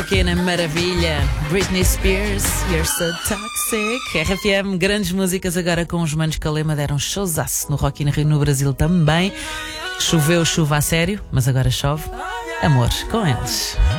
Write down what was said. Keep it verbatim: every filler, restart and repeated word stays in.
Pequena maravilha, Britney Spears, You're So Toxic. R F M, grandes músicas agora com os Manos Calema, deram showzaço no Rock in Rio, no Brasil também. Choveu chuva a sério, mas agora chove amor com eles.